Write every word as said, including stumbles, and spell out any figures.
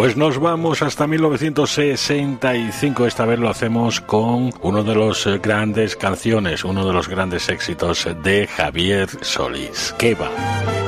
Pues nos vamos hasta mil novecientos sesenta y cinco. Esta vez lo hacemos con uno de los grandes canciones, uno de los grandes éxitos de Javier Solís. ¿Qué va?